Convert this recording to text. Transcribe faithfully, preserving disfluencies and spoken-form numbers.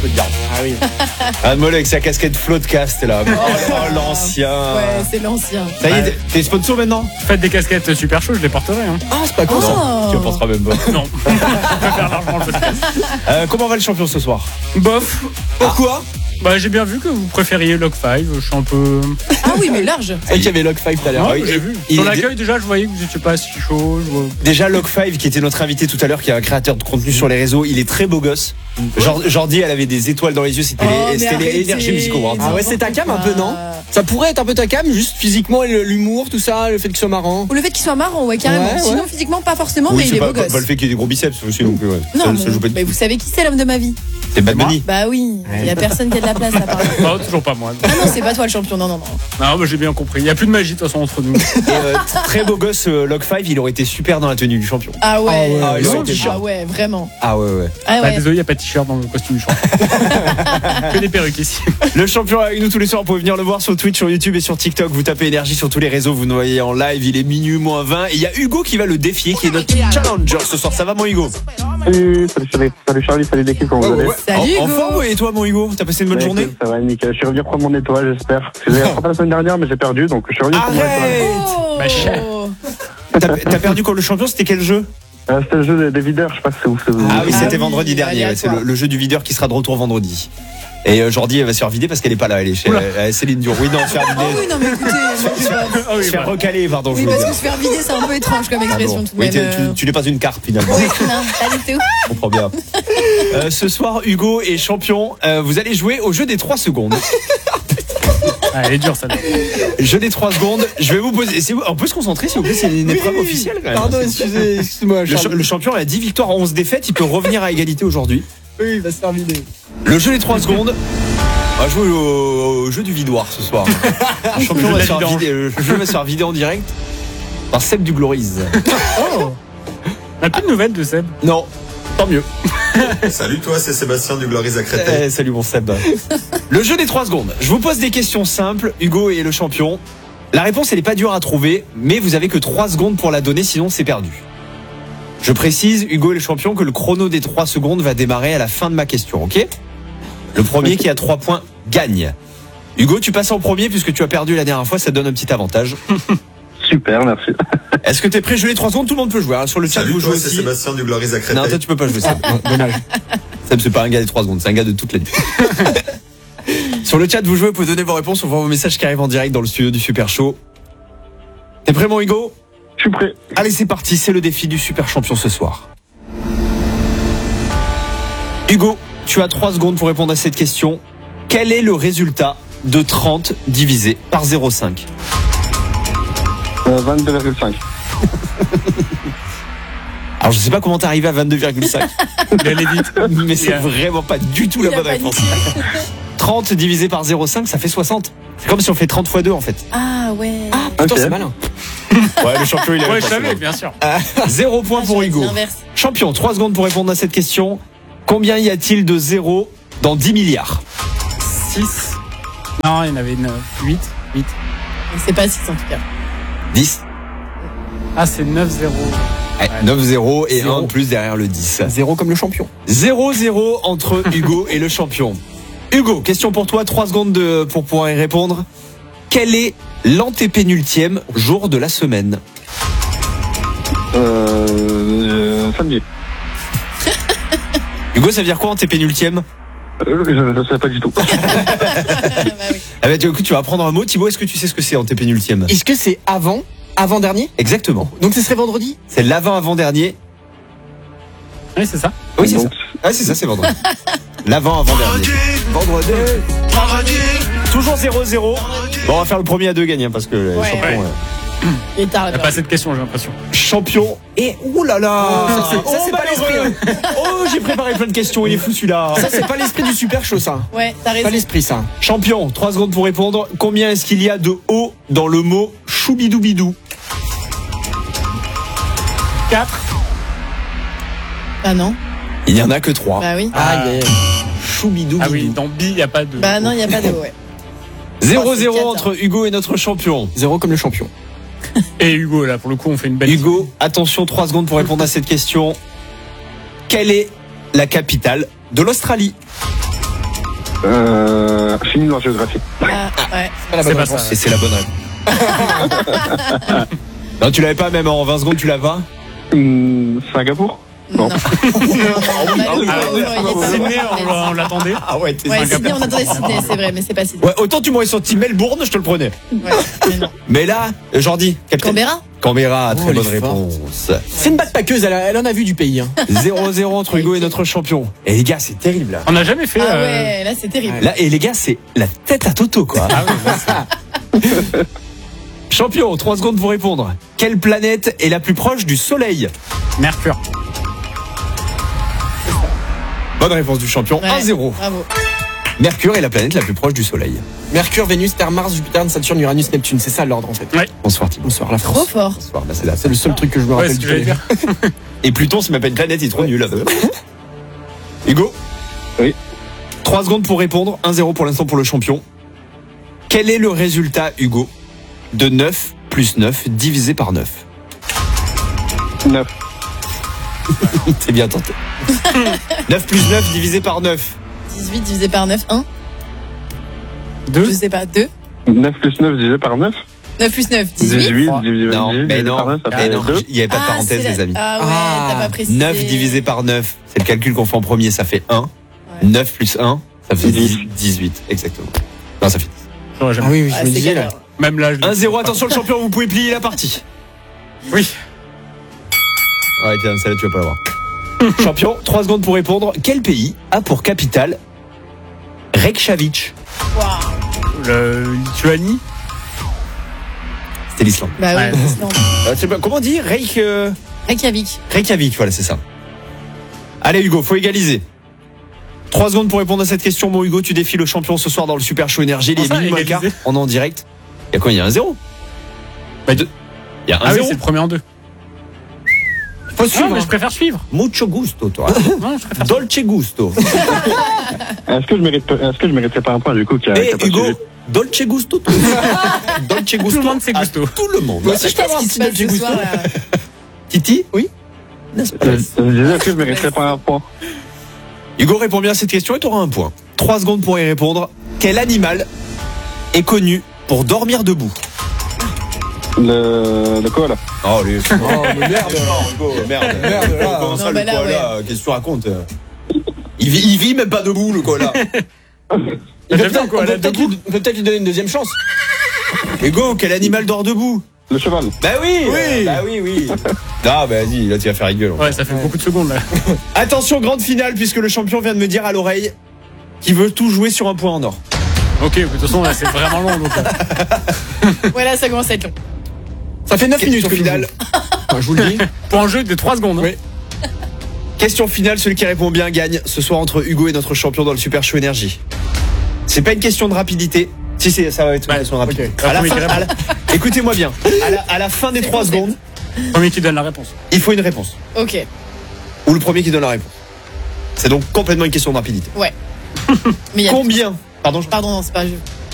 peux te dire. Ah oui. Un Mollet avec sa casquette Floatcast là. Oh, oh, l'ancien. Ouais, c'est l'ancien. Ça y est, t'es sponsor maintenant? Faites des casquettes super chaudes, je les porterai. Hein. Ah, c'est pas con. Oh. Non, tu en penseras même pas. Non, je peux faire largement le podcast. Euh, comment va le champion ce soir? Bof. Pourquoi? Bah, j'ai bien vu que vous préfériez Log cinq. Je suis un peu. Ah oui, mais large. C'est vrai qu'il y avait Log cinq tout à l'heure. Non, oui, j'ai vu. il Sur est- l'accueil, déjà, je voyais que vous n'étiez pas si chaud. Je vois- Déjà Log cinq qui était notre invité tout à l'heure, qui est un créateur de contenu sur les réseaux, il est très beau gosse. Jor- Jordi, elle avait des étoiles dans les yeux, c'était Oh, les, mais c'était les arrêtez. Energy Music Awards. Ah ouais, c'est ta cam un peu, non? Ça pourrait être un peu ta cam, juste physiquement, et le- l'humour, tout ça, le fait qu'il soit marrant. Ou le fait qu'il soit marrant, ouais, carrément. Ouais, Sinon, ouais. physiquement, pas forcément, Oui, mais il c'est est pas, beau pas- gosse. pas le fait qu'il y ait des gros biceps aussi non plus. Ouais. Non, ça, bon, ça joue pas mais du vous savez qui c'est l'homme de ma vie? C'est Bad Bunny. Bah oui, il y a personne qui a de la place là par exemple. Non, toujours pas moi. Ah non, c'est pas toi le champion, non, non, non. Non, bah, j'ai bien compris. Il n'y a plus de magie de toute façon entre nous. Et euh, très beau gosse euh, Log cinq, il aurait été super dans la tenue du champion. Ah ouais, Ah ouais, Ah, il aurait été ah chiant. ouais, vraiment. Ah ouais ouais. Ah Bah, ouais. désolé, il n'y a pas de t-shirt dans le costume du champion. Que des perruques ici. Le champion est avec nous tous les soirs, vous pouvez venir le voir sur Twitch, sur YouTube et sur TikTok. Vous tapez énergie sur tous les réseaux, vous nous voyez en live, il est minuit moins vingt. Et il y a Hugo qui va le défier, qui est notre challenger ce soir. Ça va mon Hugo? Salut, salut, salut, salut Charlie, salut l'équipe, comment vous allez? Salut En, en Hugo. forme et toi mon Hugo? T'as passé une bonne Ouais, journée? écoute, Ça va nickel, je suis revenu prendre mon étoile, j'espère. J'ai rattrapé la semaine dernière, mais j'ai perdu, donc je suis revenu prendre mon étoile. Arrête! Oh. Bah, cher. T'as t'as perdu quand le champion, c'était quel jeu? Euh, C'était le jeu des, des videurs, je sais pas si c'est vous. c'est vous. Ah oui, Ah c'était oui, vendredi allez, dernier, à ouais, c'est toi. le, le jeu du videur qui sera de retour vendredi. Et euh, Jordi elle va se faire vider parce qu'elle est pas là, elle est chez euh, Céline Dion. Oui, non, se faire Oh vider. oui, non, mais écoutez, moi, je sais pas. Ah oui, Se faire bah. recaler, pardon, je Oui, veux parce dire. que se faire vider, c'est un peu étrange comme Ah expression bon. tout de Oui, même. t'es- euh. tu, tu n'es pas une carte finalement. Oui, non, allez, c'est où? Je comprends bien. Euh, ce soir, Hugo est champion. Euh, vous allez jouer au jeu des trois secondes. Ah, elle est dure, ça. Jeu des trois secondes. Je vais vous poser. c'est- On peut se concentrer, s'il vous plaît. C'est une épreuve officielle quand même. Pardon, excusez, excuse-moi, Le, cha- Charles. le champion a dix victoires, onze défaites. Il peut revenir à égalité aujourd'hui. Oui, il va se faire vider. Le jeu des trois secondes. On va jouer au, au jeu du vidoir ce soir. Le champion Le jeu va de se la faire vidange. vider, le jeu va se faire vider en direct par Seb du Glories. On n'a plus de nouvelles de Seb. Non, tant mieux. Salut toi, c'est Sébastien du Glories à Créteil. Eh, salut mon Seb. Le jeu des trois secondes. Je vous pose des questions simples. Hugo est le champion. La réponse, elle n'est pas dure à trouver, mais vous avez que trois secondes pour la donner, sinon c'est perdu. Je précise, Hugo est le champion, que le chrono des trois secondes va démarrer à la fin de ma question, ok? Le premier qui a trois points gagne. Hugo, tu passes en premier puisque tu as perdu la dernière fois, ça te donne un petit avantage. Super, merci. Est-ce que tu es prêt? Je les trois secondes, tout le monde peut jouer. hein. Sur le chat, Salut vous toi, jouez c'est aussi. Sébastien du Glories à Non, toi Créteil. tu peux pas jouer ça. Dommage. Seb, c'est pas un gars des trois secondes, c'est un gars de toute la nuit. Sur le chat, vous jouez, vous pouvez donner vos réponses, on voit vos messages qui arrivent en direct dans le studio du Super Show. T'es prêt mon Hugo? Je suis prêt. Allez, c'est parti, c'est le défi du Super Champion ce soir. Hugo, tu as trois secondes pour répondre à cette question. Quel est le résultat de trente divisé par zéro virgule cinq? Euh, vingt-deux virgule cinq. Alors je sais pas comment t'es arrivé à vingt-deux virgule cinq, Il allait vite. mais c'est Yeah. vraiment pas du tout Il la a bonne paniqué. réponse. trente divisé par zéro virgule cinq, ça fait soixante. C'est comme si on fait trente fois deux en fait. Ah ouais. Ah, putain, Ok. c'est malin. Ouais, le champion il est Ouais, je savais, bien sûr. Zéro point pour J'aurais dit Hugo. l'inverse. Champion, trois secondes pour répondre à cette question. Combien y a-t-il de zéros dans dix milliards? six. Non, il y en avait neuf. huit. huit. C'est pas six en tout cas. dix. Ah, c'est neuf zéro. Ouais, neuf zéro et Zéro. un de plus derrière le dix. Zéro comme le champion. zéro zéro entre Hugo et le champion. Hugo, question pour toi, trois secondes de, pour pouvoir y répondre. Quel est l'antépénultième jour de la semaine? Euh, euh, samedi. Hugo, ça veut dire quoi antépénultième? Euh, je ne sais pas du tout. Ah bah oui. Ah bah, du coup, tu vas apprendre un mot. Thibaut, est-ce que tu sais ce que c'est antépénultième? Est-ce que c'est avant, avant-dernier? Exactement. Donc ce serait vendredi? C'est l'avant-avant-dernier. Oui, c'est ça. Oui, c'est ça. Donc, Ah, c'est ça, c'est vendredi. L'avant-avant-dernier. Vendredi. Toujours zéro zéro. Bon, on va faire le premier à deux gagnants parce que le Ouais. champion, Ouais. euh, Il est tard Il n'y là. a pas assez de questions, j'ai l'impression. champion. Et oh là là, ça, c'est- ça, c'est pas malheureux. Oh, j'ai préparé plein de questions. Il est fou celui-là. Ça, c'est pas l'esprit du super show, ça. Ouais, t'as Pas raison. l'esprit, ça. Champion, trois secondes pour répondre. Combien est-ce qu'il y a de O dans le mot choubidoubidou? quatre. Ah non. Il n'y en a que trois. Bah oui. Ah, yeah. Choubidoubidou. Ah oui, dans B, il n'y a pas de. Bah non, il y a pas de ouais. zéro Oh, c'est zéro quatre, entre Hugo et notre champion. Zéro comme le champion. Et Hugo, là, pour le coup, on fait une belle. Hugo, attention, trois secondes pour répondre à cette question. Quelle est la capitale de l'Australie? Euh, fini en géographie. Ah, ouais. Pas la C'est bonne pas réponse. ça. Et c'est la bonne réponse. Non, tu l'avais pas même en vingt secondes, tu l'as pas? Hum, Singapour. Non. Non. Non, on a eu- Ah, oh, il y a- Sydney, on, on l'attendait. Ah ouais, t'es Ouais, Singapour. Sydney, on attendait Sydney, c'est vrai, mais c'est pas Sydney. Ouais, autant tu m'aurais sorti Melbourne, je te le prenais. Ouais, mais non. Mais là, euh, Jordi, capitaine. Canberra Canberra, très Oh, bonne elle est forte. réponse. C'est une backpackeuse, elle, a- elle en a vu du pays. Hein. zéro zéro entre Hugo et notre champion. Et les gars, c'est terrible là. On n'a jamais fait. Ah euh, ouais, là c'est terrible. Là, et les gars, c'est la tête à Toto, quoi. Ah oui, là, c'est- Champion, trois secondes pour répondre. Quelle planète est la plus proche du Soleil? Mercure. Bonne réponse du champion, Ouais, un zéro. Bravo. Mercure est la planète la plus proche du Soleil. Mercure, Vénus, Terre, Mars, Jupiter, Saturne, Uranus, Neptune. C'est ça l'ordre en fait. Ouais. Bonsoir Thibaut. Bonsoir la Trop France. fort. Bonsoir, bah, c'est la C'est le seul truc que je me Ouais, rappelle ce du que j'allais pays. dire. Et Pluton, c'est même pas une planète, il est trop nul. Hugo? Oui. trois secondes pour répondre, un zéro pour l'instant pour le champion. Quel est le résultat, Hugo, de neuf plus neuf divisé par neuf? neuf. C'est bien tenté. neuf plus neuf divisé par neuf. dix-huit divisé par neuf, un. Deux. Je sais pas, deux. neuf plus neuf divisé par neuf. neuf plus neuf, dix-huit. dix-huit divisé Non, divisé mais par non, neuf, ça mais fait non, deux. il n'y avait pas de Ah, parenthèse, c'est les la- amis. Ah ouais, Ah. t'as pas précisé. neuf divisé par neuf, c'est le calcul qu'on fait en premier, ça fait un. Ouais. neuf plus un, ça fait dix. dix-huit, exactement. Non, ça fait dix. J'aurais Ah jamais. oui, oui, Ah, je me c'est disais galère. là. Même là. je- un zéro, attention le champion, vous pouvez plier la partie. Oui. Ouais, tiens, celle-là, tu vas pas l'avoir. Champion, trois secondes pour répondre. Quel pays a pour capitale Reykjavik? Waouh. Le Lituanie. C'était l'Islande. Bah Ouais. oui, Islande. Euh, c'est pas- comment on dit Reykj... euh, Reykjavik. Reykjavik, voilà, c'est ça. Allez Hugo, faut égaliser. Trois secondes pour répondre à cette question. Mon Hugo, tu défies le champion ce soir dans le Super Show Énergie. Il Comment est ça, minuit moins le quart. égaliser On est en direct. Il y a quoi? Il y a un zéro. Bah, deux. Il y a un Ah oui, zéro. c'est le premier en deux. Faut Ah, suivre. mais hein. je préfère suivre. Mucho gusto, toi. Non, je préfère. Dolce gusto. Est-ce que je mérite, est-ce que je mériterais pas un point du coup qui a, Et qui a pas Hugo, suivi Dolce gusto. Tout. Dolce gusto. Tout le monde sait à gusto. Tout le monde. Moi aussi, je peux avoir un Qu'est-ce qui petit se passe Dolce ce Gusto. soir, là Titi? Oui. Je je disais, est-ce que je mériterais pas un point? Hugo répond bien à cette question et tu auras un point. Trois secondes pour y répondre. Quel animal est connu pour dormir debout? Le, le koala. Oh, les... Oh, mais merde. Hugo, merde. Merde, là. Comment ça, Non, le bah là, koala, qu'est-ce que tu racontes? il vit, il vit même pas debout, le koala. Il J'aime peut bien peut-être quoi, on là, peut peut-être debout. lui, on peut peut-être lui donner une deuxième chance. Hugo, quel animal dort debout? Le cheval. Bah oui, Oui. Bah oui, oui. Ah, bah vas-y, là tu vas faire gueule. Ouais, ça fait beaucoup de secondes là. Attention, grande finale, puisque le champion vient de me dire à l'oreille qu'il veut tout jouer sur un point en or. Ok, de toute façon, là, c'est vraiment long. Donc, euh, Ouais, là, ça commence à être long. Ça fait neuf minutes Question que je finale. joue. Enfin, je vous le dis. pour un jeu de trois secondes. hein. Oui. Question finale, celui qui répond bien gagne ce soir entre Hugo et notre champion dans le Super Show Énergie. C'est pas une question de rapidité. Si, c'est, ça va être une Ouais, question de rapidité. ok. À la Premier fin- qui répond. à la- Écoutez-moi bien. À la, à la fin des C'est trois le concept. secondes, Premier qui donne la réponse. il faut une réponse. Ok. Ou le premier qui donne la réponse. C'est donc complètement une question de rapidité. Ouais. Mais il y a. Combien Pardon, je- Pardon, non, c'est pas. je-